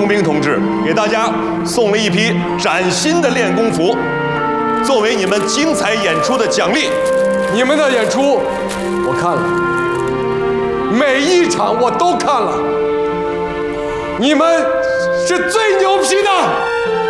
工兵同志给大家送了一批崭新的练功服，作为你们精彩演出的奖励。 你们的演出我看了，每一场我都看了，你们是最牛批的。